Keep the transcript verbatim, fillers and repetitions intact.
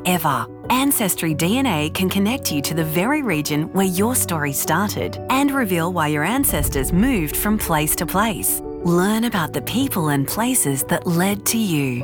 ever. Ancestry D N A can connect you to the very region where your story started and reveal why your ancestors moved from place to place. Learn about the people and places that led to you.